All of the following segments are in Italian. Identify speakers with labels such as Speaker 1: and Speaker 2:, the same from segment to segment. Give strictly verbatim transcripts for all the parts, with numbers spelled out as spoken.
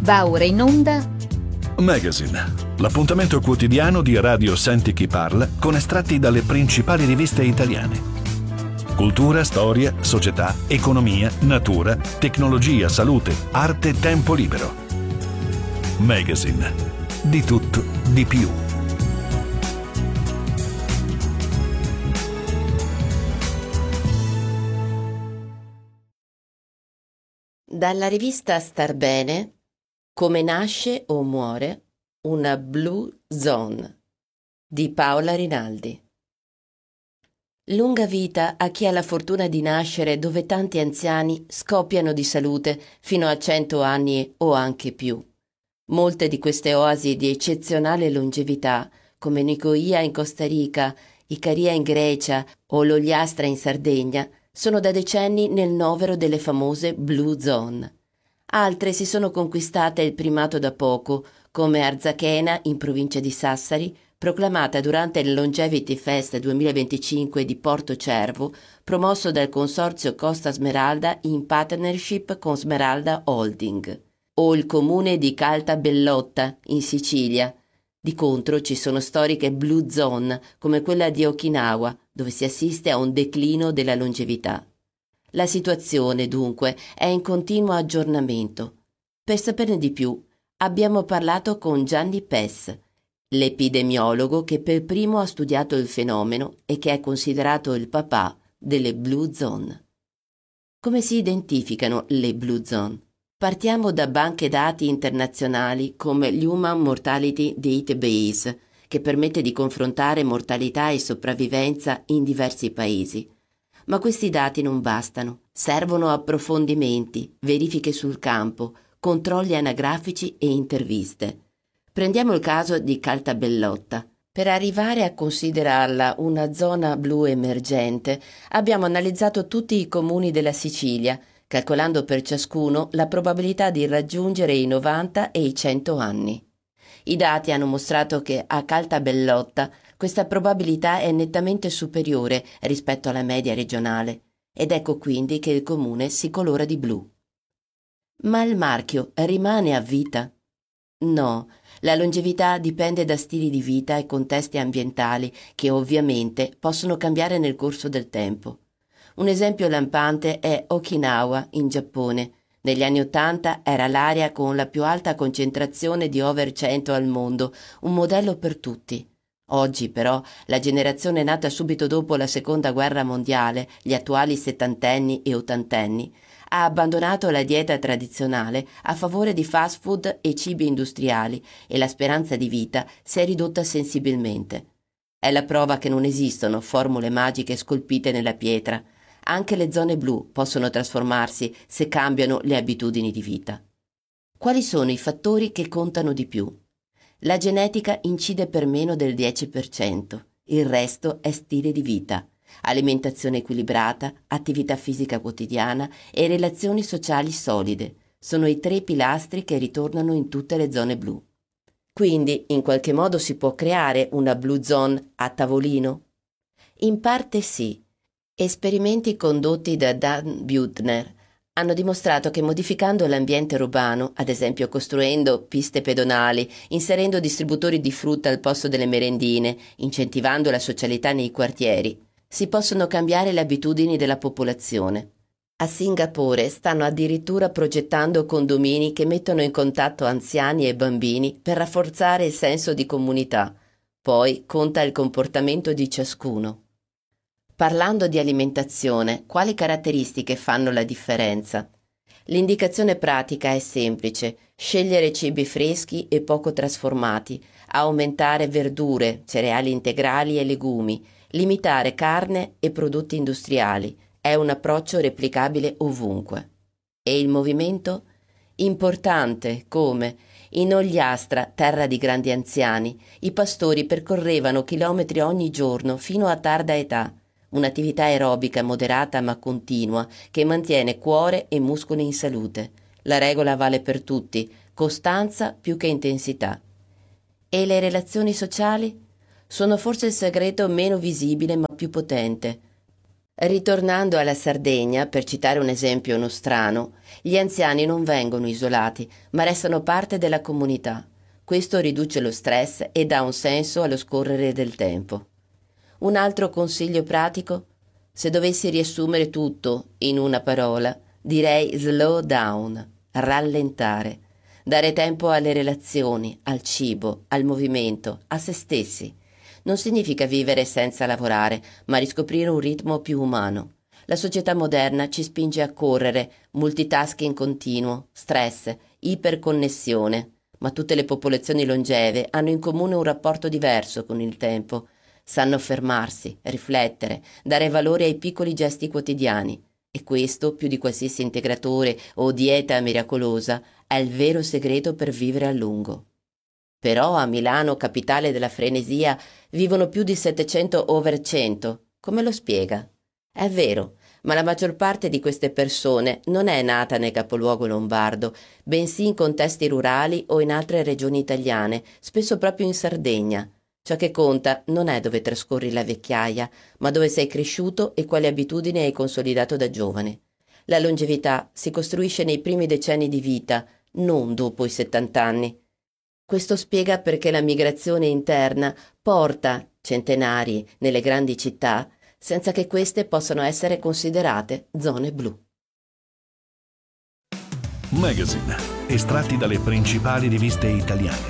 Speaker 1: Va ora in onda
Speaker 2: Magazine, l'appuntamento quotidiano di Radio Senti Chi Parla con estratti dalle principali riviste italiane. Cultura, storia, società, economia, natura, tecnologia, salute, arte, tempo libero. Magazine, di tutto, di più.
Speaker 3: Dalla rivista Star Bene, Come nasce o muore una Blue Zone di Paola Rinaldi. Lunga vita a chi ha la fortuna di nascere dove tanti anziani scoppiano di salute fino a cento anni o anche più. Molte di queste oasi di eccezionale longevità, come Nicoia in Costa Rica, Icaria in Grecia o l'Ogliastra in Sardegna, sono da decenni nel novero delle famose Blue Zone. Altre si sono conquistate il primato da poco, come Arzachena in provincia di Sassari, proclamata durante il Longevity Fest duemilaventicinque di Porto Cervo, promosso dal consorzio Costa Smeralda in partnership con Smeralda Holding, o il comune di Caltabellotta in Sicilia. Di contro ci sono storiche Blue Zone come quella di Okinawa, dove si assiste a un declino della longevità. La situazione, dunque, è in continuo aggiornamento. Per saperne di più, abbiamo parlato con Gianni Pes, l'epidemiologo che per primo ha studiato il fenomeno e che è considerato il papà delle Blue Zone. Come si identificano le Blue Zone? Partiamo da banche dati internazionali come l'Human Mortality Database, che permette di confrontare mortalità e sopravvivenza in diversi paesi. Ma questi dati non bastano, servono approfondimenti, verifiche sul campo, controlli anagrafici e interviste. Prendiamo il caso di Caltabellotta. Per arrivare a considerarla una zona blu emergente, abbiamo analizzato tutti i comuni della Sicilia, calcolando per ciascuno la probabilità di raggiungere i novanta e i cento anni. I dati hanno mostrato che a Caltabellotta questa probabilità è nettamente superiore rispetto alla media regionale, ed ecco quindi che il comune si colora di blu. Ma il marchio rimane a vita? No, la longevità dipende da stili di vita e contesti ambientali che ovviamente possono cambiare nel corso del tempo. Un esempio lampante è Okinawa, in Giappone. Negli anni Ottanta era l'area con la più alta concentrazione di over cento al mondo, un modello per tutti. Oggi però la generazione nata subito dopo la seconda guerra mondiale, gli attuali settantenni e ottantenni, ha abbandonato la dieta tradizionale a favore di fast food e cibi industriali e la speranza di vita si è ridotta sensibilmente. È la prova che non esistono formule magiche scolpite nella pietra. Anche le zone blu possono trasformarsi se cambiano le abitudini di vita. Quali sono i fattori che contano di più? La genetica incide per meno del dieci per cento, il resto è stile di vita, alimentazione equilibrata, attività fisica quotidiana e relazioni sociali solide. Sono i tre pilastri che ritornano in tutte le zone blu. Quindi, in qualche modo si può creare una Blue Zone a tavolino? In parte sì. Esperimenti condotti da Dan Buettner hanno dimostrato che modificando l'ambiente urbano, ad esempio costruendo piste pedonali, inserendo distributori di frutta al posto delle merendine, incentivando la socialità nei quartieri, si possono cambiare le abitudini della popolazione. A Singapore stanno addirittura progettando condomini che mettono in contatto anziani e bambini per rafforzare il senso di comunità. Poi conta il comportamento di ciascuno. Parlando di alimentazione, quali caratteristiche fanno la differenza? L'indicazione pratica è semplice: scegliere cibi freschi e poco trasformati, aumentare verdure, cereali integrali e legumi, limitare carne e prodotti industriali. È un approccio replicabile ovunque. E il movimento? Importante, come? In Ogliastra, terra di grandi anziani, i pastori percorrevano chilometri ogni giorno fino a tarda età. Un'attività aerobica moderata ma continua che mantiene cuore e muscoli in salute. La regola vale per tutti: costanza più che intensità. E le relazioni sociali? Sono forse il segreto meno visibile ma più potente. Ritornando alla Sardegna, per citare un esempio nostrano, gli anziani non vengono isolati, ma restano parte della comunità. Questo riduce lo stress e dà un senso allo scorrere del tempo. Un altro consiglio pratico? Se dovessi riassumere tutto in una parola, direi slow down, rallentare, dare tempo alle relazioni, al cibo, al movimento, a se stessi. Non significa vivere senza lavorare, ma riscoprire un ritmo più umano. La società moderna ci spinge a correre, multitasking continuo, stress, iperconnessione, ma tutte le popolazioni longeve hanno in comune un rapporto diverso con il tempo. Sanno fermarsi, riflettere, dare valore ai piccoli gesti quotidiani. E questo, più di qualsiasi integratore o dieta miracolosa, è il vero segreto per vivere a lungo. Però a Milano, capitale della frenesia, vivono più di settecento over cento. Come lo spiega? È vero, ma la maggior parte di queste persone non è nata nel capoluogo lombardo, bensì in contesti rurali o in altre regioni italiane, spesso proprio in Sardegna. Ciò che conta non è dove trascorri la vecchiaia, ma dove sei cresciuto e quali abitudini hai consolidato da giovane. La longevità si costruisce nei primi decenni di vita, non dopo i settanta anni. Questo spiega perché la migrazione interna porta centenari nelle grandi città senza che queste possano essere considerate zone blu.
Speaker 2: Magazine, estratti dalle principali riviste italiane.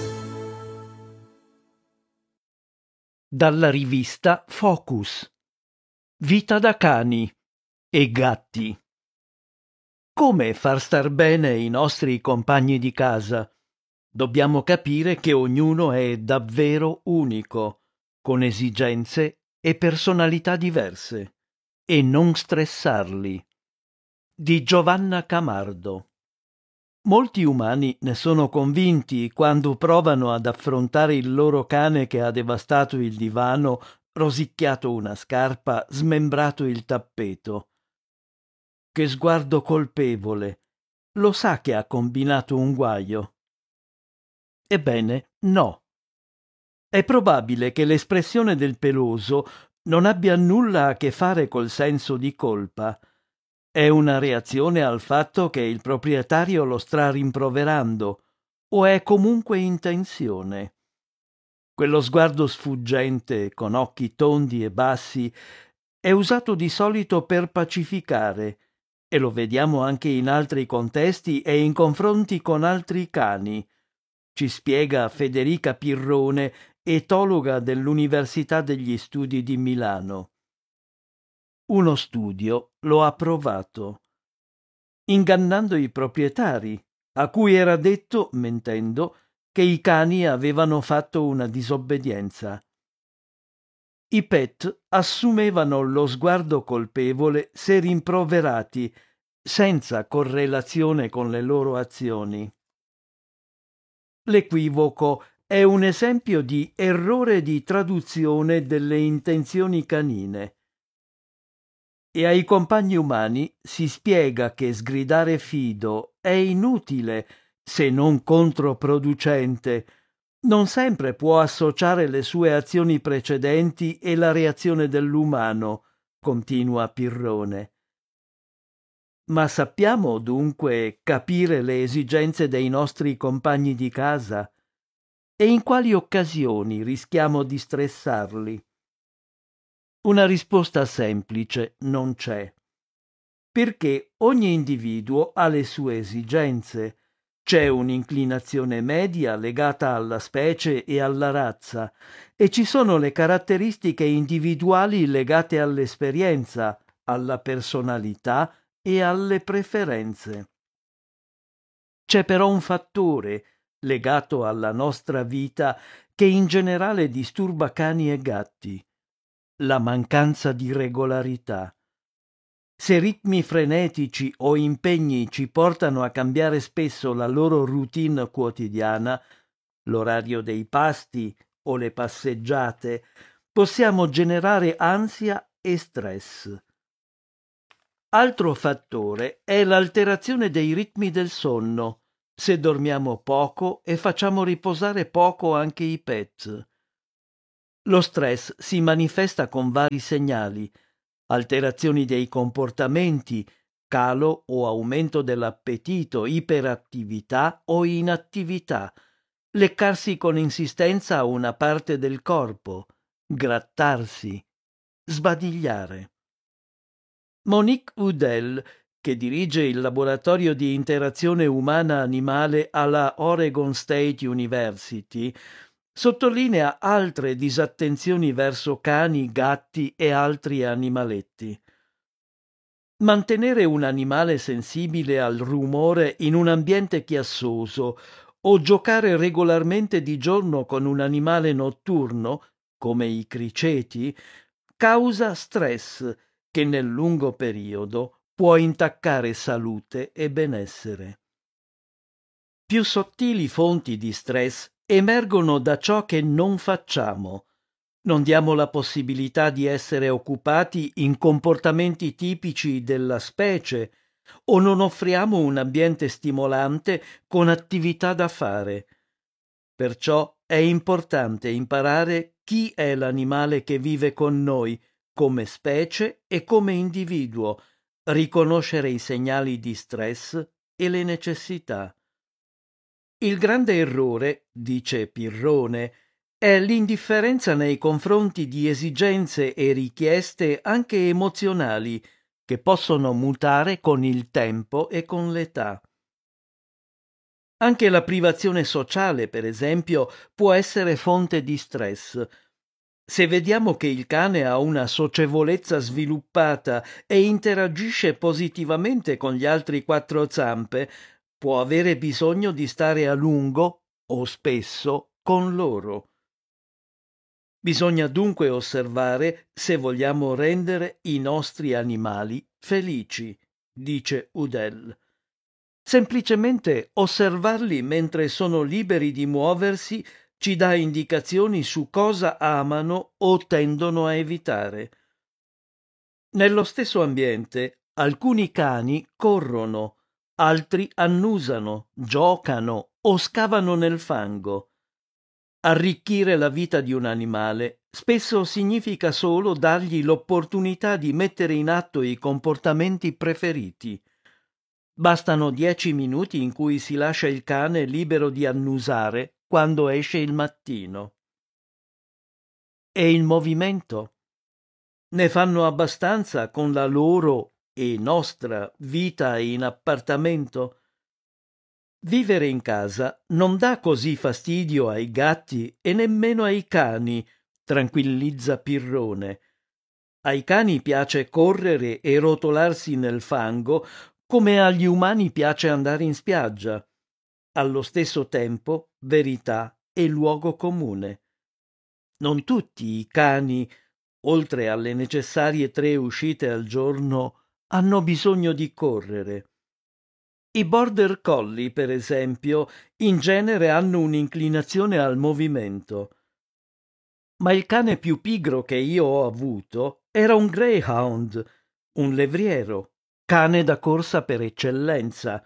Speaker 1: Dalla rivista Focus. Vita da cani e gatti. Come far star bene i nostri compagni di casa? Dobbiamo capire che ognuno è davvero unico, con esigenze e personalità diverse, e non stressarli. Di Giovanna Camardo. Molti umani ne sono convinti quando provano ad affrontare il loro cane che ha devastato il divano, rosicchiato una scarpa, smembrato il tappeto. Che sguardo colpevole! Lo sa che ha combinato un guaio. Ebbene, no. È probabile che l'espressione del peloso non abbia nulla a che fare col senso di colpa. È una reazione al fatto che il proprietario lo sta rimproverando, o è comunque intenzione. Quello sguardo sfuggente, con occhi tondi e bassi, è usato di solito per pacificare, e lo vediamo anche in altri contesti e in confronti con altri cani. Ci spiega Federica Pirrone, etologa dell'Università degli Studi di Milano. Uno studio lo ha provato, ingannando i proprietari, a cui era detto, mentendo, che i cani avevano fatto una disobbedienza. I pet assumevano lo sguardo colpevole se rimproverati, senza correlazione con le loro azioni. L'equivoco è un esempio di errore di traduzione delle intenzioni canine. E ai compagni umani si spiega che sgridare fido è inutile, se non controproducente. Non sempre può associare le sue azioni precedenti e la reazione dell'umano, continua Pirrone. Ma sappiamo dunque capire le esigenze dei nostri compagni di casa? E in quali occasioni rischiamo di stressarli? Una risposta semplice non c'è. Perché ogni individuo ha le sue esigenze. C'è un'inclinazione media legata alla specie e alla razza, e ci sono le caratteristiche individuali legate all'esperienza, alla personalità e alle preferenze. C'è però un fattore legato alla nostra vita che in generale disturba cani e gatti: la mancanza di regolarità. Se ritmi frenetici o impegni ci portano a cambiare spesso la loro routine quotidiana, l'orario dei pasti o le passeggiate, possiamo generare ansia e stress. Altro fattore è l'alterazione dei ritmi del sonno, se dormiamo poco e facciamo riposare poco anche i pet. Lo stress si manifesta con vari segnali: alterazioni dei comportamenti, calo o aumento dell'appetito, iperattività o inattività, leccarsi con insistenza una parte del corpo, grattarsi, sbadigliare. Monique Udell, che dirige il laboratorio di interazione umana-animale alla Oregon State University, sottolinea altre disattenzioni verso cani, gatti e altri animaletti. Mantenere un animale sensibile al rumore in un ambiente chiassoso o giocare regolarmente di giorno con un animale notturno, come i criceti, causa stress che nel lungo periodo può intaccare salute e benessere. Più sottili fonti di stress emergono da ciò che non facciamo. Non diamo la possibilità di essere occupati in comportamenti tipici della specie o non offriamo un ambiente stimolante con attività da fare. Perciò è importante imparare chi è l'animale che vive con noi come specie e come individuo, riconoscere i segnali di stress e le necessità. Il grande errore, dice Pirrone, è l'indifferenza nei confronti di esigenze e richieste anche emozionali che possono mutare con il tempo e con l'età. Anche la privazione sociale, per esempio, può essere fonte di stress. Se vediamo che il cane ha una socievolezza sviluppata e interagisce positivamente con gli altri quattro zampe, può avere bisogno di stare a lungo o spesso con loro. Bisogna dunque osservare se vogliamo rendere i nostri animali felici, dice Udell. Semplicemente osservarli mentre sono liberi di muoversi ci dà indicazioni su cosa amano o tendono a evitare. Nello stesso ambiente, alcuni cani corrono, altri annusano, giocano o scavano nel fango. Arricchire la vita di un animale spesso significa solo dargli l'opportunità di mettere in atto i comportamenti preferiti. Bastano dieci minuti in cui si lascia il cane libero di annusare quando esce il mattino. E il movimento? Ne fanno abbastanza con la loro e nostra vita in appartamento? Vivere in casa non dà così fastidio ai gatti e nemmeno ai cani, tranquillizza Pirrone. Ai cani piace correre e rotolarsi nel fango come agli umani piace andare in spiaggia. Allo stesso tempo, verità e luogo comune. Non tutti i cani, oltre alle necessarie tre uscite al giorno, hanno bisogno di correre. I border collie, per esempio, in genere hanno un'inclinazione al movimento. Ma il cane più pigro che io ho avuto era un greyhound, un levriero, cane da corsa per eccellenza.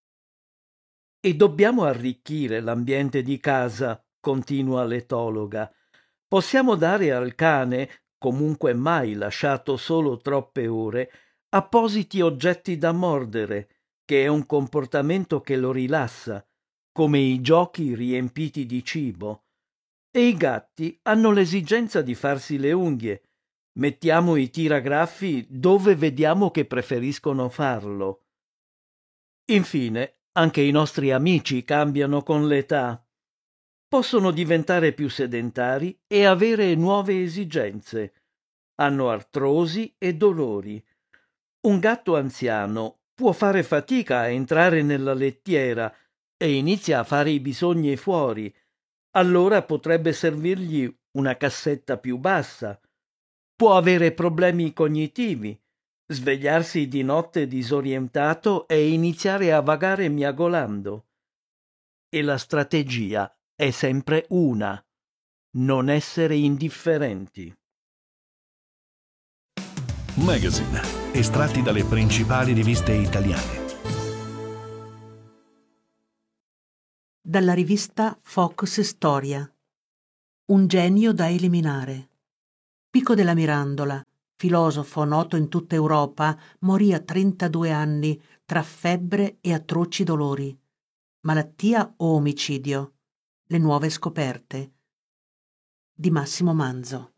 Speaker 1: E dobbiamo arricchire l'ambiente di casa, continua l'etologa. Possiamo dare al cane, comunque mai lasciato solo troppe ore, appositi oggetti da mordere, che è un comportamento che lo rilassa, come i giochi riempiti di cibo. E i gatti hanno l'esigenza di farsi le unghie. Mettiamo i tiragraffi dove vediamo che preferiscono farlo. Infine, anche i nostri amici cambiano con l'età. Possono diventare più sedentari e avere nuove esigenze. Hanno artrosi e dolori. Un gatto anziano può fare fatica a entrare nella lettiera e inizia a fare i bisogni fuori. Allora potrebbe servirgli una cassetta più bassa. Può avere problemi cognitivi, svegliarsi di notte disorientato e iniziare a vagare miagolando. E la strategia è sempre una: non essere indifferenti.
Speaker 2: Magazine, estratti dalle principali riviste italiane.
Speaker 4: Dalla rivista Focus Storia. Un genio da eliminare. Pico della Mirandola, filosofo noto in tutta Europa, morì a trentadue anni tra febbre e atroci dolori. Malattia o omicidio? Le nuove scoperte. Di Massimo Manzo.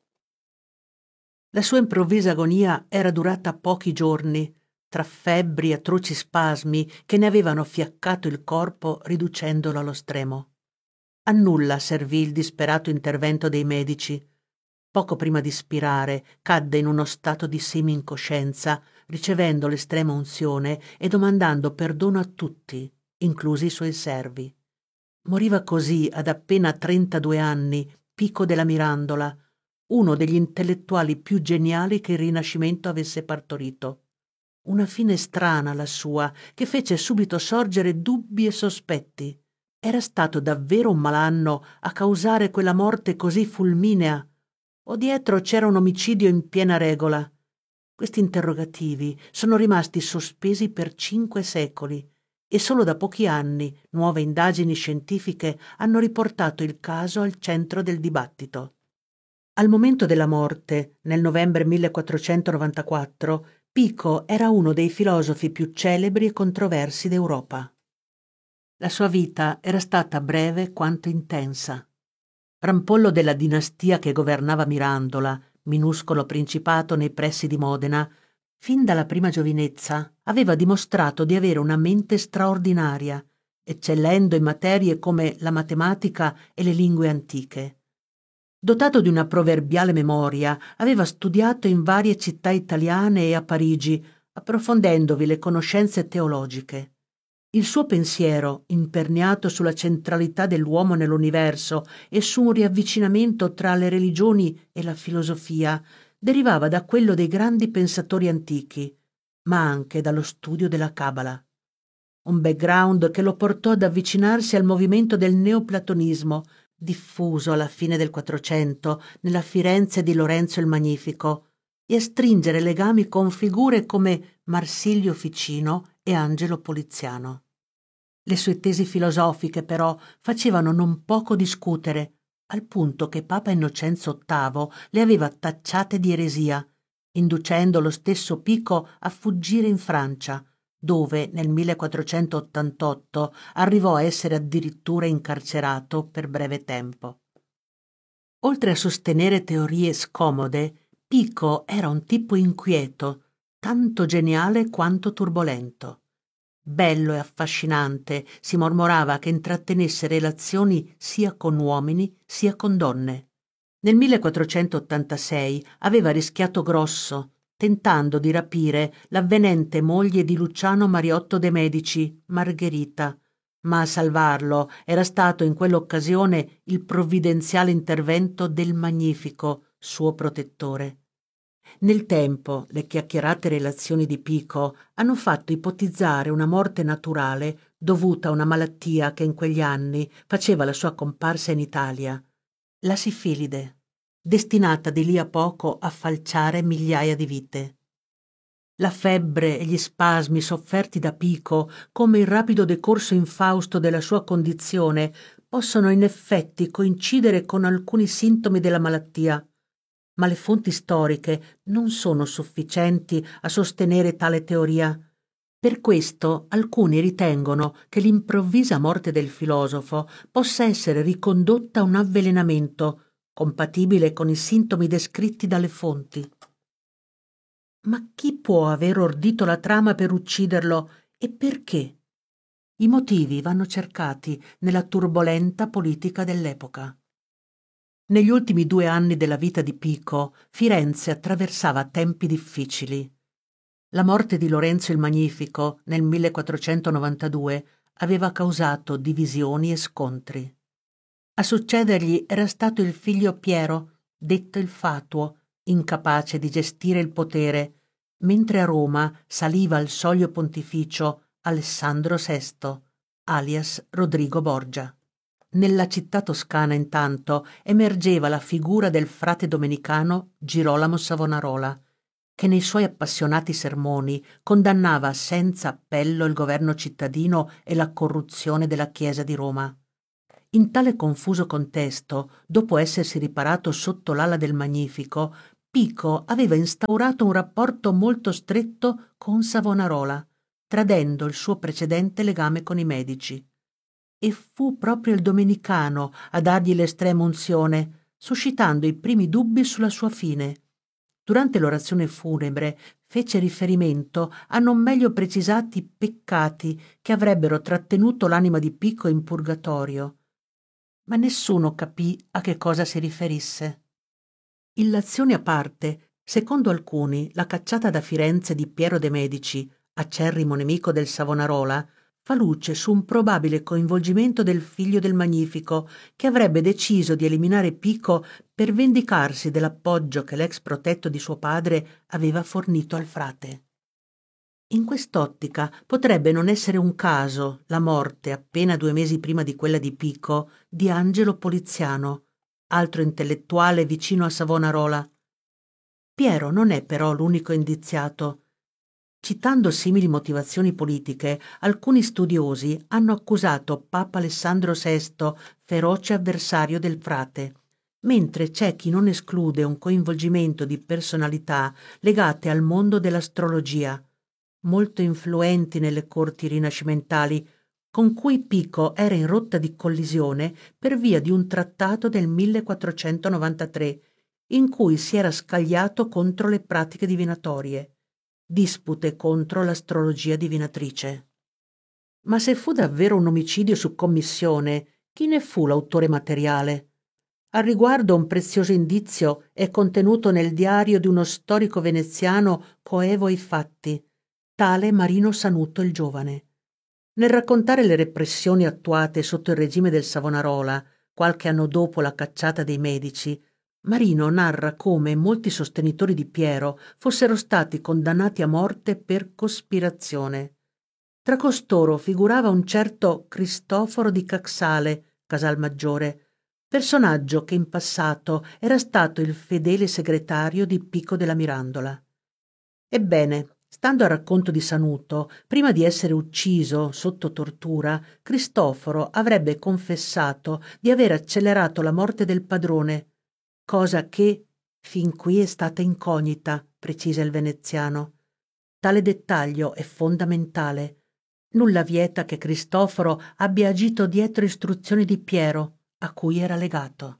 Speaker 4: La sua improvvisa agonia era durata pochi giorni, tra febbri e atroci spasmi che ne avevano fiaccato il corpo riducendolo allo stremo. A nulla servì il disperato intervento dei medici. Poco prima di spirare cadde in uno stato di semi-incoscienza, ricevendo l'estrema unzione e domandando perdono a tutti, inclusi i suoi servi. Moriva così ad appena trentadue anni Pico della Mirandola, uno degli intellettuali più geniali che il Rinascimento avesse partorito. Una fine strana la sua, che fece subito sorgere dubbi e sospetti. Era stato davvero un malanno a causare quella morte così fulminea? O dietro c'era un omicidio in piena regola? Questi interrogativi sono rimasti sospesi per cinque secoli e solo da pochi anni nuove indagini scientifiche hanno riportato il caso al centro del dibattito. Al momento della morte, nel novembre millequattrocentonovantaquattro, Pico era uno dei filosofi più celebri e controversi d'Europa. La sua vita era stata breve quanto intensa. Rampollo della dinastia che governava Mirandola, minuscolo principato nei pressi di Modena, fin dalla prima giovinezza aveva dimostrato di avere una mente straordinaria, eccellendo in materie come la matematica e le lingue antiche. Dotato di una proverbiale memoria, aveva studiato in varie città italiane e a Parigi, approfondendovi le conoscenze teologiche. Il suo pensiero, imperniato sulla centralità dell'uomo nell'universo e su un riavvicinamento tra le religioni e la filosofia, derivava da quello dei grandi pensatori antichi, ma anche dallo studio della Cabala. Un background che lo portò ad avvicinarsi al movimento del neoplatonismo, diffuso alla fine del Quattrocento nella Firenze di Lorenzo il Magnifico, e a stringere legami con figure come Marsilio Ficino e Angelo Poliziano. Le sue tesi filosofiche, però, facevano non poco discutere, al punto che Papa Innocenzo ottavo le aveva tacciate di eresia, inducendo lo stesso Pico a fuggire in Francia, dove nel millequattrocentottantotto arrivò a essere addirittura incarcerato per breve tempo. Oltre a sostenere teorie scomode, Pico era un tipo inquieto, tanto geniale quanto turbolento. Bello e affascinante, si mormorava che intrattenesse relazioni sia con uomini sia con donne. Nel millequattrocentottantasei aveva rischiato grosso, tentando di rapire l'avvenente moglie di Luciano Mariotto de' Medici, Margherita, ma a salvarlo era stato in quell'occasione il provvidenziale intervento del Magnifico, suo protettore. Nel tempo le chiacchierate relazioni di Pico hanno fatto ipotizzare una morte naturale dovuta a una malattia che in quegli anni faceva la sua comparsa in Italia, la sifilide, destinata di lì a poco a falciare migliaia di vite. La febbre e gli spasmi sofferti da Pico, come il rapido decorso infausto della sua condizione, possono in effetti coincidere con alcuni sintomi della malattia, ma le fonti storiche non sono sufficienti a sostenere tale teoria. Per questo alcuni ritengono che l'improvvisa morte del filosofo possa essere ricondotta a un avvelenamento, compatibile con i sintomi descritti dalle fonti. Ma chi può aver ordito la trama per ucciderlo e perché? I motivi vanno cercati nella turbolenta politica dell'epoca. Negli ultimi due anni della vita di Pico, Firenze attraversava tempi difficili. La morte di Lorenzo il Magnifico nel millequattrocentonovantadue aveva causato divisioni e scontri. A succedergli era stato il figlio Piero, detto il Fatuo, incapace di gestire il potere, mentre a Roma saliva al soglio pontificio Alessandro sesto, alias Rodrigo Borgia. Nella città toscana, intanto, emergeva la figura del frate domenicano Girolamo Savonarola, che nei suoi appassionati sermoni condannava senza appello il governo cittadino e la corruzione della Chiesa di Roma. In tale confuso contesto, dopo essersi riparato sotto l'ala del Magnifico, Pico aveva instaurato un rapporto molto stretto con Savonarola, tradendo il suo precedente legame con i medici. E fu proprio il domenicano a dargli l'estrema unzione, suscitando i primi dubbi sulla sua fine. Durante l'orazione funebre fece riferimento a non meglio precisati peccati che avrebbero trattenuto l'anima di Pico in purgatorio, ma nessuno capì a che cosa si riferisse. Illazioni a parte, secondo alcuni la cacciata da Firenze di Piero de' Medici, acerrimo nemico del Savonarola, fa luce su un probabile coinvolgimento del figlio del Magnifico, che avrebbe deciso di eliminare Pico per vendicarsi dell'appoggio che l'ex protetto di suo padre aveva fornito al frate. In quest'ottica potrebbe non essere un caso la morte, appena due mesi prima di quella di Pico, di Angelo Poliziano, altro intellettuale vicino a Savonarola. Piero non è però l'unico indiziato. Citando simili motivazioni politiche, alcuni studiosi hanno accusato Papa Alessandro sesto, feroce avversario del frate, mentre c'è chi non esclude un coinvolgimento di personalità legate al mondo dell'astrologia, molto influenti nelle corti rinascimentali, con cui Pico era in rotta di collisione per via di un trattato del millequattrocentonovantatré, in cui si era scagliato contro le pratiche divinatorie, dispute contro l'astrologia divinatrice. Ma se fu davvero un omicidio su commissione, chi ne fu l'autore materiale? Al riguardo un prezioso indizio è contenuto nel diario di uno storico veneziano coevo ai fatti, tale Marino Sanuto il Giovane. Nel raccontare le repressioni attuate sotto il regime del Savonarola, qualche anno dopo la cacciata dei Medici, Marino narra come molti sostenitori di Piero fossero stati condannati a morte per cospirazione. Tra costoro figurava un certo Cristoforo di Caxale, Casalmaggiore, personaggio che in passato era stato il fedele segretario di Pico della Mirandola. Ebbene, stando al racconto di Sanuto, prima di essere ucciso sotto tortura, Cristoforo avrebbe confessato di aver accelerato la morte del padrone, cosa che fin qui è stata incognita, precisa il veneziano. Tale dettaglio è fondamentale. Nulla vieta che Cristoforo abbia agito dietro istruzioni di Piero, a cui era legato.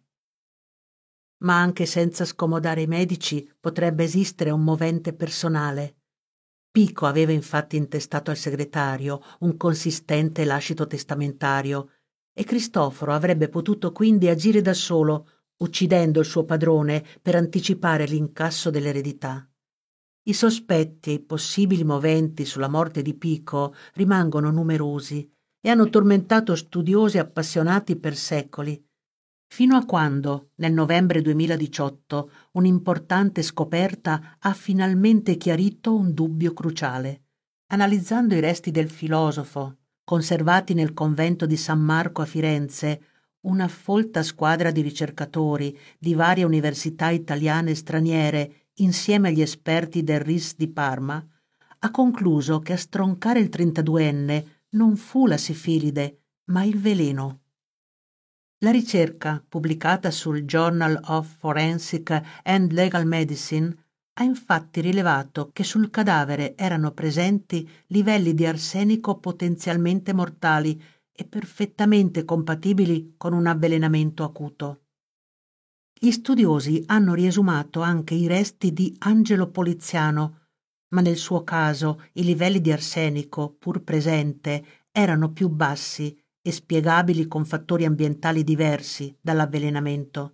Speaker 4: Ma anche senza scomodare i medici potrebbe esistere un movente personale. Pico aveva infatti intestato al segretario un consistente lascito testamentario e Cristoforo avrebbe potuto quindi agire da solo, uccidendo il suo padrone per anticipare l'incasso dell'eredità. I sospetti e i possibili moventi sulla morte di Pico rimangono numerosi e hanno tormentato studiosi appassionati per secoli, fino a quando, nel novembre duemiladiciotto, un'importante scoperta ha finalmente chiarito un dubbio cruciale. Analizzando i resti del filosofo, conservati nel convento di San Marco a Firenze, una folta squadra di ricercatori di varie università italiane e straniere, insieme agli esperti del R I S di Parma, ha concluso che a stroncare il trentaduenne non fu la sifilide, ma il veleno. La ricerca, pubblicata sul Journal of Forensic and Legal Medicine, ha infatti rilevato che sul cadavere erano presenti livelli di arsenico potenzialmente mortali e perfettamente compatibili con un avvelenamento acuto. Gli studiosi hanno riesumato anche i resti di Angelo Poliziano, ma nel suo caso i livelli di arsenico, pur presente, erano più bassi e spiegabili con fattori ambientali diversi dall'avvelenamento.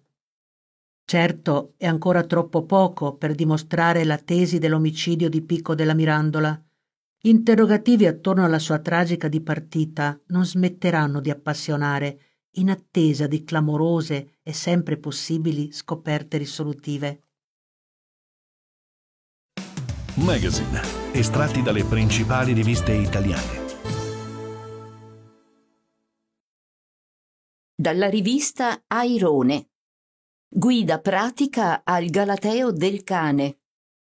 Speaker 4: Certo, è ancora troppo poco per dimostrare la tesi dell'omicidio di Pico della Mirandola. Gli interrogativi attorno alla sua tragica dipartita non smetteranno di appassionare in attesa di clamorose e sempre possibili scoperte risolutive.
Speaker 2: Magazine, estratti dalle principali riviste italiane.
Speaker 5: Dalla rivista Airone. Guida pratica al Galateo del cane.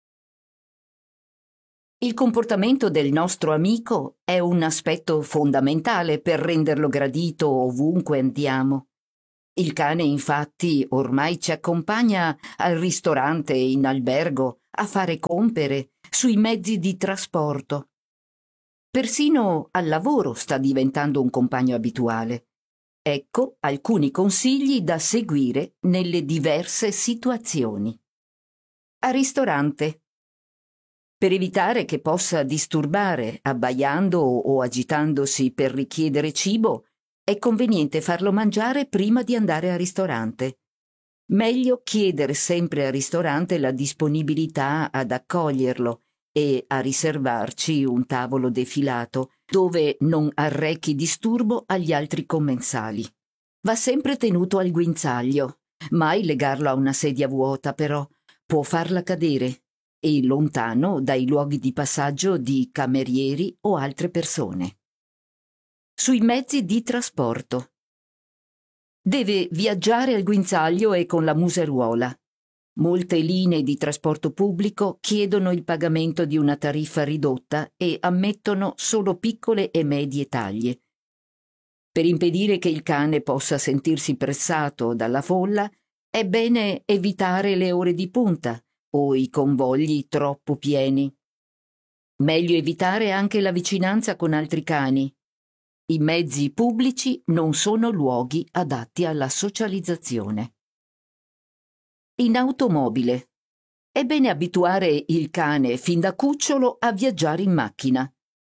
Speaker 5: Il comportamento del nostro amico è un aspetto fondamentale per renderlo gradito ovunque andiamo. Il cane, infatti, ormai ci accompagna al ristorante, in albergo, a fare compere, sui mezzi di trasporto. Persino al lavoro sta diventando un compagno abituale. Ecco alcuni consigli da seguire nelle diverse situazioni. Al ristorante. Per evitare che possa disturbare, abbaiando o agitandosi per richiedere cibo, è conveniente farlo mangiare prima di andare al ristorante. Meglio chiedere sempre al ristorante la disponibilità ad accoglierlo e a riservarci un tavolo defilato dove non arrechi disturbo agli altri commensali. Va sempre tenuto al guinzaglio, mai legarlo a una sedia vuota però, può farla cadere, e lontano dai luoghi di passaggio di camerieri o altre persone. Sui mezzi di trasporto. Deve viaggiare al guinzaglio e con la museruola. Molte linee di trasporto pubblico chiedono il pagamento di una tariffa ridotta e ammettono solo piccole e medie taglie. Per impedire che il cane possa sentirsi pressato dalla folla, è bene evitare le ore di punta o i convogli troppo pieni. Meglio evitare anche la vicinanza con altri cani. I mezzi pubblici non sono luoghi adatti alla socializzazione. In automobile. È bene abituare il cane fin da cucciolo a viaggiare in macchina.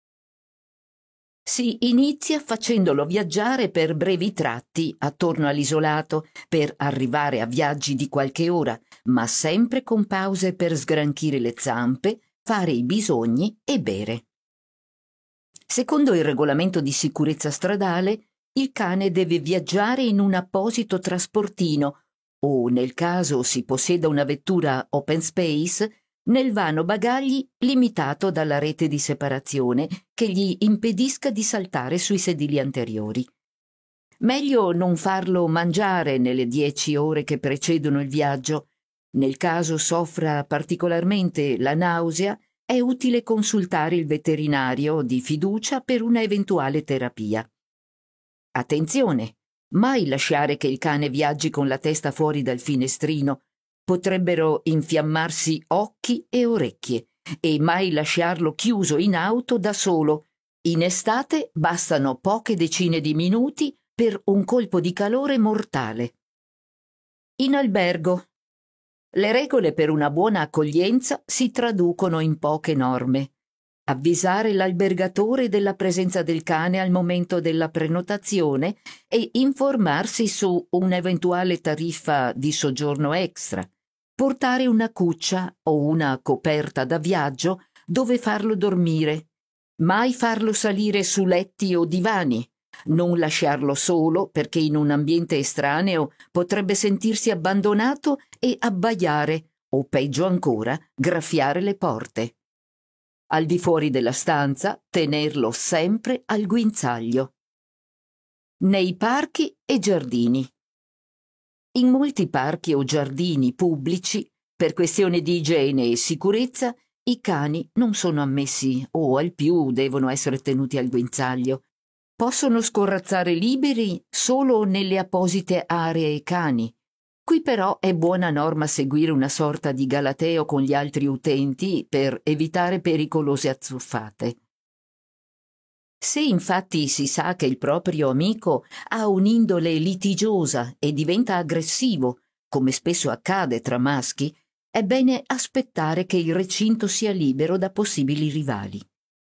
Speaker 5: Si inizia facendolo viaggiare per brevi tratti attorno all'isolato per arrivare a viaggi di qualche ora, ma sempre con pause per sgranchire le zampe, fare i bisogni e bere. Secondo il regolamento di sicurezza stradale, il cane deve viaggiare in un apposito trasportino o, nel caso si possieda una vettura open space, nel vano bagagli limitato dalla rete di separazione che gli impedisca di saltare sui sedili anteriori. Meglio non farlo mangiare nelle dieci ore che precedono il viaggio. Nel caso soffra particolarmente la nausea, è utile consultare il veterinario di fiducia per una eventuale terapia. Attenzione! Mai lasciare che il cane viaggi con la testa fuori dal finestrino. Potrebbero infiammarsi occhi e orecchie, e mai lasciarlo chiuso in auto da solo. In estate bastano poche decine di minuti per un colpo di calore mortale. In albergo. Le regole per una buona accoglienza si traducono in poche norme. Avvisare l'albergatore della presenza del cane al momento della prenotazione e informarsi su un'eventuale tariffa di soggiorno extra. Portare una cuccia o una coperta da viaggio dove farlo dormire. Mai farlo salire su letti o divani. Non lasciarlo solo perché in un ambiente estraneo potrebbe sentirsi abbandonato e abbaiare o, peggio ancora, graffiare le porte. Al di fuori della stanza, tenerlo sempre al guinzaglio. Nei parchi e giardini. In molti parchi o giardini pubblici, per questione di igiene e sicurezza, i cani non sono ammessi o al più devono essere tenuti al guinzaglio. Possono scorrazzare liberi solo nelle apposite aree cani. Qui però è buona norma seguire una sorta di galateo con gli altri utenti per evitare pericolose azzuffate. Se infatti si sa che il proprio amico ha un'indole litigiosa e diventa aggressivo, come spesso accade tra maschi, è bene aspettare che il recinto sia libero da possibili rivali.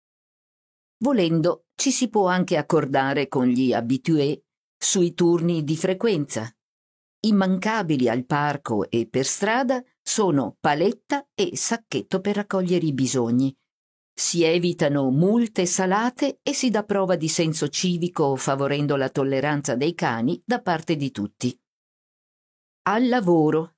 Speaker 5: Volendo, ci si può anche accordare con gli habitué sui turni di frequenza. Immancabili al parco e per strada sono paletta e sacchetto per raccogliere i bisogni. Si evitano multe salate e si dà prova di senso civico favorendo la tolleranza dei cani da parte di tutti. Al lavoro.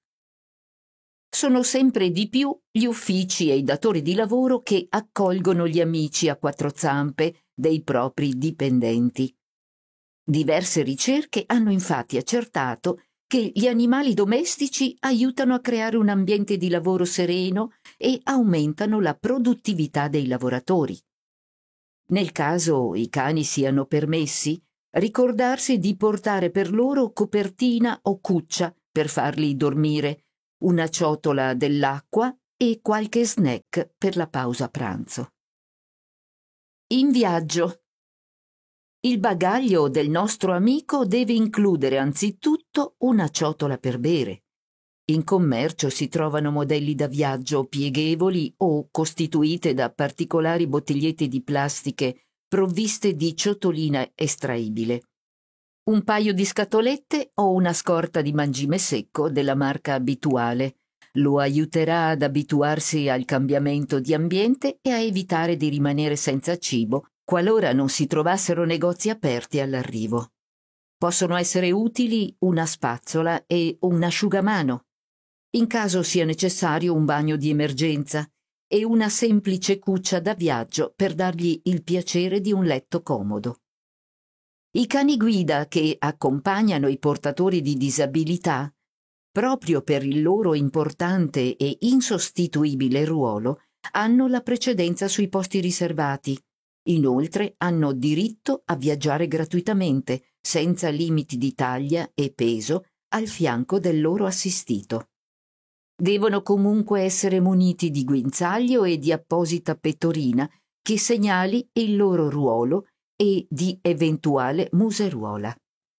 Speaker 5: Sono sempre di più gli uffici e i datori di lavoro che accolgono gli amici a quattro zampe dei propri dipendenti. Diverse ricerche hanno infatti accertato che gli animali domestici aiutano a creare un ambiente di lavoro sereno e aumentano la produttività dei lavoratori. Nel caso i cani siano permessi, ricordarsi di portare per loro copertina o cuccia per farli dormire, una ciotola dell'acqua e qualche snack per la pausa pranzo. In viaggio. Il bagaglio del nostro amico deve includere anzitutto una ciotola per bere. In commercio si trovano modelli da viaggio pieghevoli o costituite da particolari bottigliette di plastiche provviste di ciotolina estraibile. Un paio di scatolette o una scorta di mangime secco della marca abituale. Lo aiuterà ad abituarsi al cambiamento di ambiente e a evitare di rimanere senza cibo qualora non si trovassero negozi aperti all'arrivo. Possono essere utili una spazzola e un asciugamano, in caso sia necessario un bagno di emergenza, e una semplice cuccia da viaggio per dargli il piacere di un letto comodo. I cani guida che accompagnano i portatori di disabilità, proprio per il loro importante e insostituibile ruolo, hanno la precedenza sui posti riservati. Inoltre hanno diritto a viaggiare gratuitamente, senza limiti di taglia e peso, al fianco del loro assistito. Devono comunque essere muniti di guinzaglio e di apposita pettorina che segnali il loro ruolo e di eventuale museruola.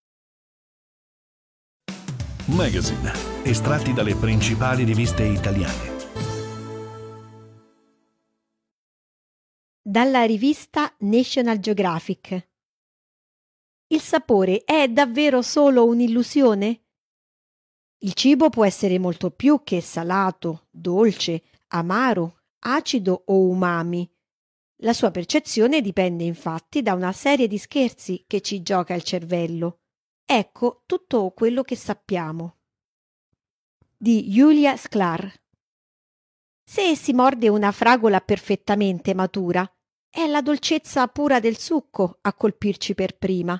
Speaker 2: Magazine, estratti dalle principali riviste italiane.
Speaker 6: Dalla rivista National Geographic. Il sapore è davvero solo un'illusione? Il cibo può essere molto più che salato, dolce, amaro, acido o umami. La sua percezione dipende infatti da una serie di scherzi che ci gioca il cervello. Ecco tutto quello che sappiamo. Di Julia Sklar. Se si morde una fragola perfettamente matura, è la dolcezza pura del succo a colpirci per prima.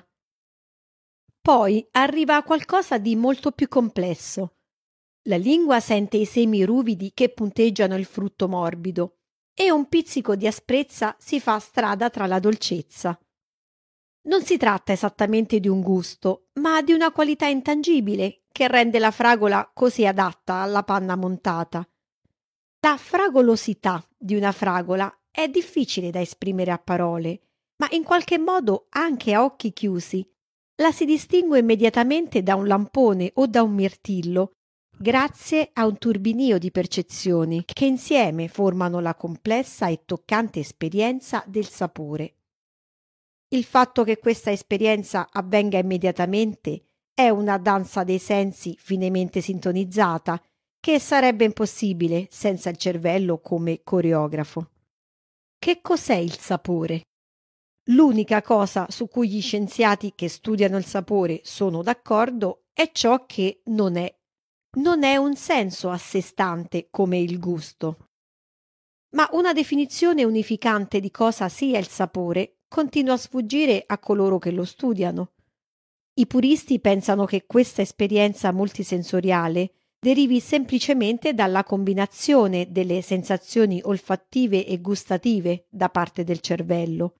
Speaker 6: Poi arriva qualcosa di molto più complesso. La lingua sente i semi ruvidi che punteggiano il frutto morbido e un pizzico di asprezza si fa strada tra la dolcezza. Non si tratta esattamente di un gusto, ma di una qualità intangibile che rende la fragola così adatta alla panna montata. La fragolosità di una fragola è difficile da esprimere a parole, ma in qualche modo anche a occhi chiusi la si distingue immediatamente da un lampone o da un mirtillo, grazie a un turbinio di percezioni che insieme formano la complessa e toccante esperienza del sapore. Il fatto che questa esperienza avvenga immediatamente è una danza dei sensi finemente sintonizzata, che sarebbe impossibile senza il cervello come coreografo. Che cos'è il sapore? L'unica cosa su cui gli scienziati che studiano il sapore sono d'accordo è ciò che non è. Non è un senso a sé stante come il gusto. Ma una definizione unificante di cosa sia il sapore continua a sfuggire a coloro che lo studiano. I puristi pensano che questa esperienza multisensoriale derivi semplicemente dalla combinazione delle sensazioni olfattive e gustative da parte del cervello.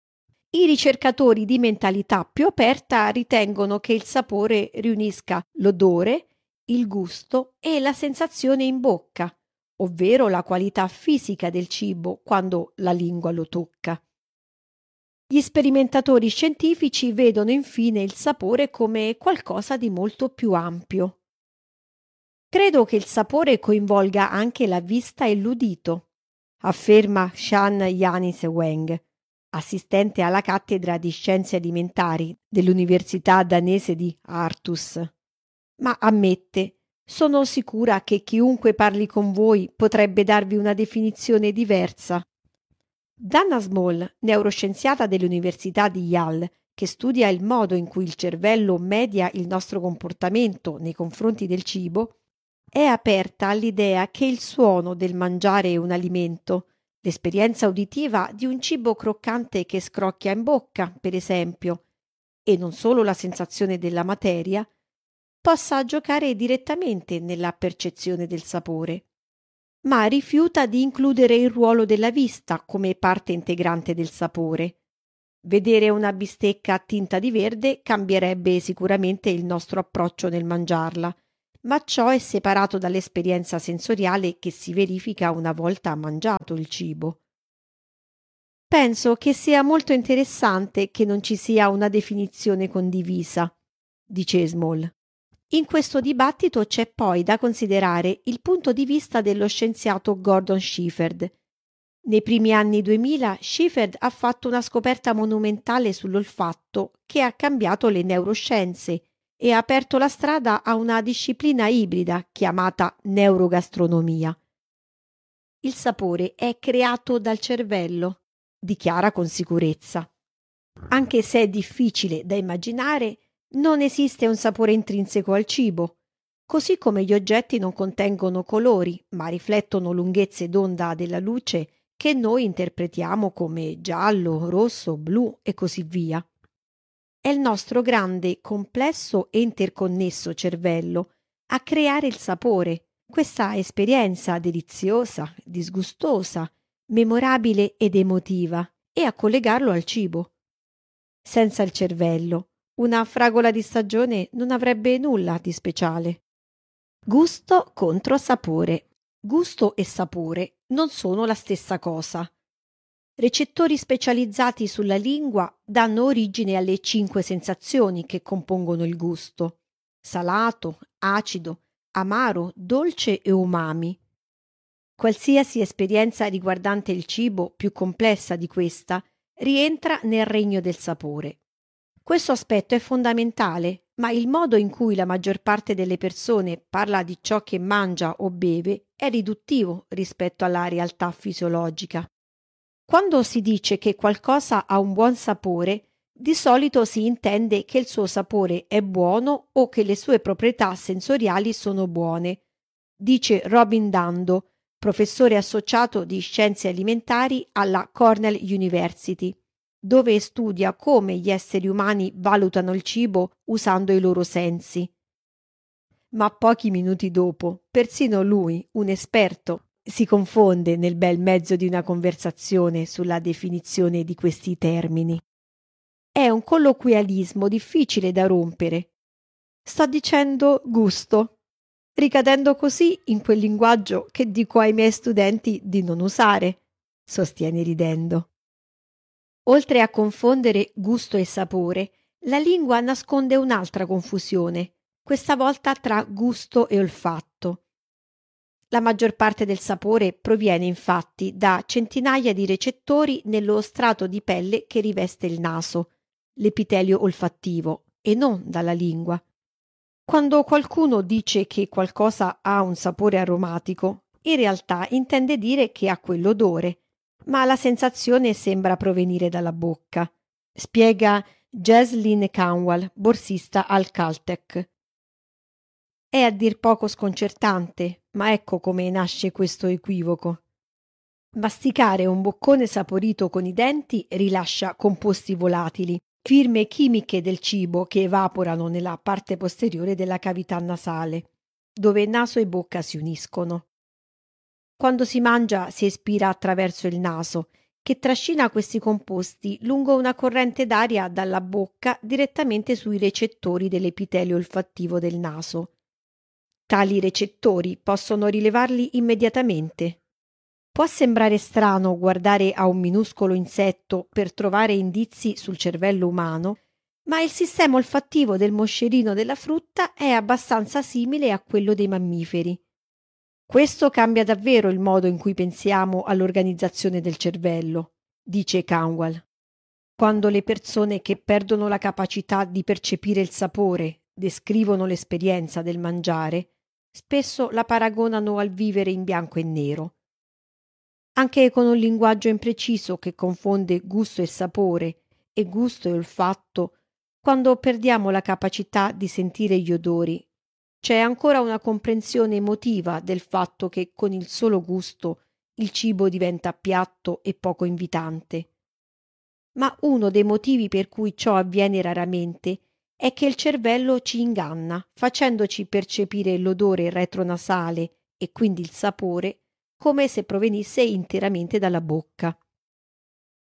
Speaker 6: I ricercatori di mentalità più aperta ritengono che il sapore riunisca l'odore, il gusto e la sensazione in bocca, ovvero la qualità fisica del cibo quando la lingua lo tocca. Gli sperimentatori scientifici vedono infine il sapore come qualcosa di molto più ampio. Credo che il sapore coinvolga anche la vista e l'udito, afferma Shan Yanis Weng, assistente alla cattedra di scienze alimentari dell'Università danese di Aarhus. Ma ammette, sono sicura che chiunque parli con voi potrebbe darvi una definizione diversa. Dana Small, neuroscienziata dell'Università di Yale, che studia il modo in cui il cervello media il nostro comportamento nei confronti del cibo, è aperta all'idea che il suono del mangiare un alimento, l'esperienza uditiva di un cibo croccante che scrocchia in bocca, per esempio, e non solo la sensazione della materia, possa giocare direttamente nella percezione del sapore, ma rifiuta di includere il ruolo della vista come parte integrante del sapore. Vedere una bistecca tinta di verde cambierebbe sicuramente il nostro approccio nel mangiarla, ma ciò è separato dall'esperienza sensoriale che si verifica una volta mangiato il cibo. Penso che sia molto interessante che non ci sia una definizione condivisa, dice Small. In questo dibattito c'è poi da considerare il punto di vista dello scienziato Gordon Shepherd. Nei primi anni duemila Shepherd ha fatto una scoperta monumentale sull'olfatto che ha cambiato le neuroscienze e ha aperto la strada a una disciplina ibrida chiamata neurogastronomia. Il sapore è creato dal cervello, dichiara con sicurezza. Anche se è difficile da immaginare, non esiste un sapore intrinseco al cibo, così come gli oggetti non contengono colori, ma riflettono lunghezze d'onda della luce che noi interpretiamo come giallo, rosso, blu e così via. È il nostro grande, complesso e interconnesso cervello a creare il sapore, questa esperienza deliziosa, disgustosa, memorabile ed emotiva, e a collegarlo al cibo. Senza il cervello, una fragola di stagione non avrebbe nulla di speciale. Gusto contro sapore. Gusto e sapore non sono la stessa cosa. Recettori specializzati sulla lingua danno origine alle cinque sensazioni che compongono il gusto: salato, acido, amaro, dolce e umami. Qualsiasi esperienza riguardante il cibo più complessa di questa rientra nel regno del sapore. Questo aspetto è fondamentale, ma il modo in cui la maggior parte delle persone parla di ciò che mangia o beve è riduttivo rispetto alla realtà fisiologica. Quando si dice che qualcosa ha un buon sapore, di solito si intende che il suo sapore è buono o che le sue proprietà sensoriali sono buone, dice Robin Dando, professore associato di scienze alimentari alla Cornell University, dove studia come gli esseri umani valutano il cibo usando i loro sensi. Ma pochi minuti dopo, persino lui, un esperto, si confonde nel bel mezzo di una conversazione sulla definizione di questi termini. È un colloquialismo difficile da rompere. Sto dicendo gusto, ricadendo così in quel linguaggio che dico ai miei studenti di non usare, sostiene ridendo. Oltre a confondere gusto e sapore, la lingua nasconde un'altra confusione, questa volta tra gusto e olfatto. La maggior parte del sapore proviene infatti da centinaia di recettori nello strato di pelle che riveste il naso, l'epitelio olfattivo, e non dalla lingua. Quando qualcuno dice che qualcosa ha un sapore aromatico, in realtà intende dire che ha quell'odore, ma la sensazione sembra provenire dalla bocca, spiega Jaslyn Canwell, borsista al Caltech. È a dir poco sconcertante, ma ecco come nasce questo equivoco. Masticare un boccone saporito con i denti rilascia composti volatili, firme chimiche del cibo che evaporano nella parte posteriore della cavità nasale, dove naso e bocca si uniscono. Quando si mangia si espira attraverso il naso, che trascina questi composti lungo una corrente d'aria dalla bocca direttamente sui recettori dell'epitelio olfattivo del naso. Tali recettori possono rilevarli immediatamente. Può sembrare strano guardare a un minuscolo insetto per trovare indizi sul cervello umano, ma il sistema olfattivo del moscerino della frutta è abbastanza simile a quello dei mammiferi. Questo cambia davvero il modo in cui pensiamo all'organizzazione del cervello, dice Canwell. Quando le persone che perdono la capacità di percepire il sapore descrivono l'esperienza del mangiare, spesso la paragonano al vivere in bianco e nero. Anche con un linguaggio impreciso che confonde gusto e sapore e gusto e olfatto, quando perdiamo la capacità di sentire gli odori, c'è ancora una comprensione emotiva del fatto che con il solo gusto il cibo diventa piatto e poco invitante. Ma uno dei motivi per cui ciò avviene raramente è che il cervello ci inganna, facendoci percepire l'odore retronasale e quindi il sapore come se provenisse interamente dalla bocca.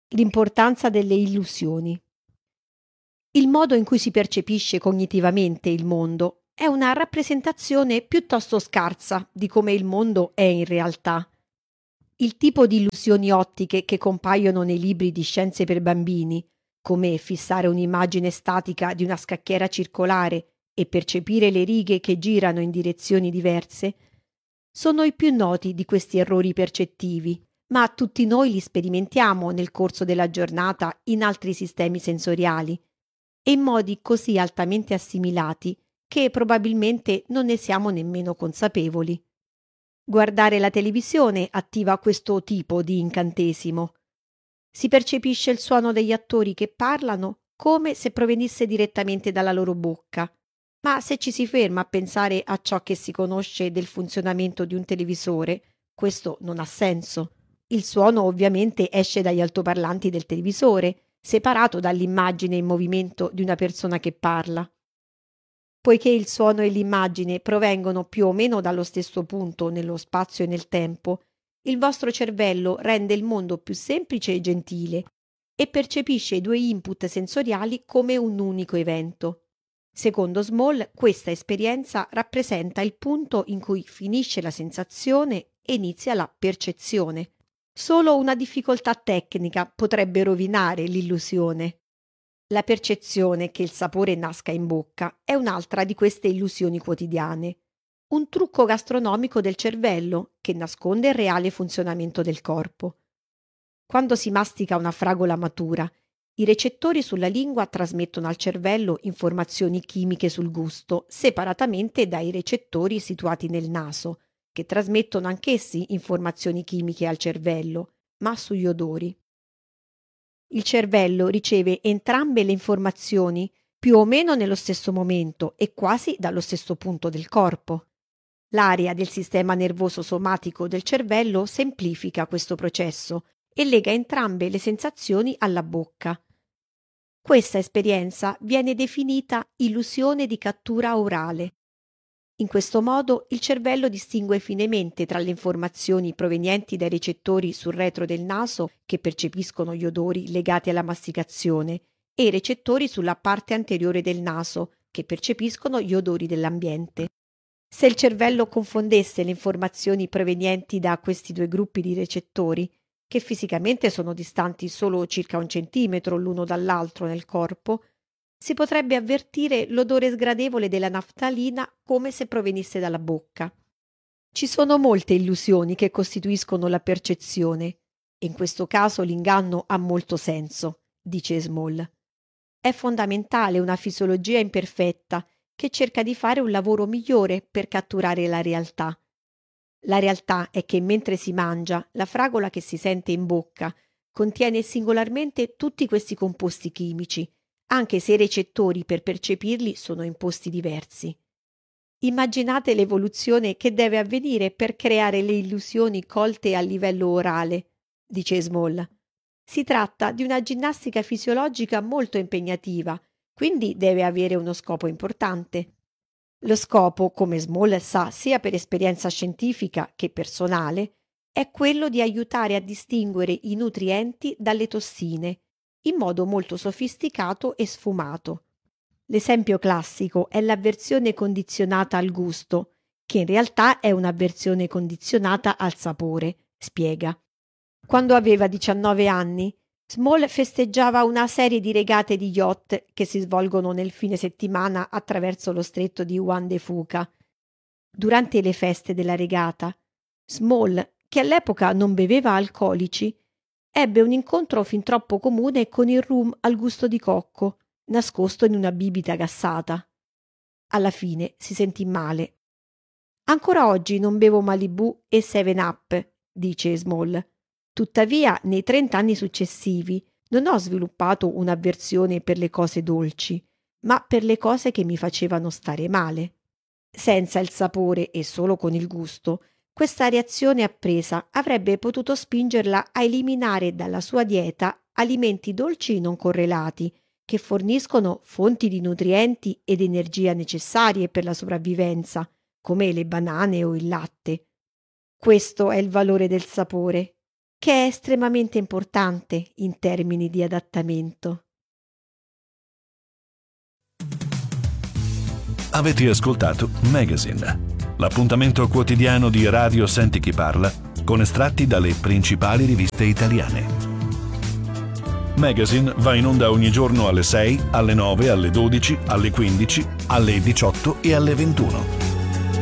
Speaker 6: L'importanza delle illusioni. Il modo in cui si percepisce cognitivamente il mondo è una rappresentazione piuttosto scarsa di come il mondo è in realtà. Il tipo di illusioni ottiche che compaiono nei libri di scienze per bambini, come fissare un'immagine statica di una scacchiera circolare e percepire le righe che girano in direzioni diverse, sono i più noti di questi errori percettivi, ma tutti noi li sperimentiamo nel corso della giornata in altri sistemi sensoriali e in modi così altamente assimilati che probabilmente non ne siamo nemmeno consapevoli. Guardare la televisione attiva questo tipo di incantesimo. Si percepisce il suono degli attori che parlano come se provenisse direttamente dalla loro bocca, ma se ci si ferma a pensare a ciò che si conosce del funzionamento di un televisore, questo non ha senso. Il suono ovviamente esce dagli altoparlanti del televisore, separato dall'immagine in movimento di una persona che parla. Poiché il suono e l'immagine provengono più o meno dallo stesso punto nello spazio e nel tempo, il vostro cervello rende il mondo più semplice e gentile e percepisce i due input sensoriali come un unico evento. Secondo Small, questa esperienza rappresenta il punto in cui finisce la sensazione e inizia la percezione. Solo una difficoltà tecnica potrebbe rovinare l'illusione. La percezione che il sapore nasca in bocca è un'altra di queste illusioni quotidiane, un trucco gastronomico del cervello che nasconde il reale funzionamento del corpo. Quando si mastica una fragola matura, i recettori sulla lingua trasmettono al cervello informazioni chimiche sul gusto, separatamente dai recettori situati nel naso, che trasmettono anch'essi informazioni chimiche al cervello, ma sugli odori. Il cervello riceve entrambe le informazioni più o meno nello stesso momento e quasi dallo stesso punto del corpo. L'area del sistema nervoso somatico del cervello semplifica questo processo e lega entrambe le sensazioni alla bocca. Questa esperienza viene definita illusione di cattura orale. In questo modo il cervello distingue finemente tra le informazioni provenienti dai recettori sul retro del naso che percepiscono gli odori legati alla masticazione e i recettori sulla parte anteriore del naso che percepiscono gli odori dell'ambiente. Se il cervello confondesse le informazioni provenienti da questi due gruppi di recettori, che fisicamente sono distanti solo circa un centimetro l'uno dall'altro nel corpo, si potrebbe avvertire l'odore sgradevole della naftalina come se provenisse dalla bocca. Ci sono molte illusioni che costituiscono la percezione e in questo caso l'inganno ha molto senso, dice Small. È fondamentale una fisiologia imperfetta che cerca di fare un lavoro migliore per catturare la realtà. La realtà è che mentre si mangia, la fragola che si sente in bocca contiene singolarmente tutti questi composti chimici, anche se i recettori per percepirli sono in posti diversi. Immaginate l'evoluzione che deve avvenire per creare le illusioni colte a livello orale, dice Small. Si tratta di una ginnastica fisiologica molto impegnativa, quindi deve avere uno scopo importante. Lo scopo, come Small sa sia per esperienza scientifica che personale, è quello di aiutare a distinguere i nutrienti dalle tossine, in modo molto sofisticato e sfumato. L'esempio classico è l'avversione condizionata al gusto, che in realtà è un'avversione condizionata al sapore, spiega. Quando aveva diciannove anni, Small festeggiava una serie di regate di yacht che si svolgono nel fine settimana attraverso lo stretto di Juan de Fuca. Durante le feste della regata, Small, che all'epoca non beveva alcolici, ebbe un incontro fin troppo comune con il rum al gusto di cocco, nascosto in una bibita gassata. Alla fine si sentì male. Ancora oggi non bevo Malibu e Seven Up, dice Small. Tuttavia, nei trent'anni successivi non ho sviluppato un'avversione per le cose dolci, ma per le cose che mi facevano stare male. Senza il sapore e solo con il gusto, questa reazione appresa avrebbe potuto spingerla a eliminare dalla sua dieta alimenti dolci non correlati, che forniscono fonti di nutrienti ed energia necessarie per la sopravvivenza, come le banane o il latte. Questo è il valore del sapore. che è estremamente importante in termini di adattamento.
Speaker 2: Avete ascoltato Magazine, l'appuntamento quotidiano di Radio Senti Chi Parla con estratti dalle principali riviste italiane. Magazine va in onda ogni giorno alle sei, alle nove, alle dodici, alle quindici, alle diciotto e alle ventuno.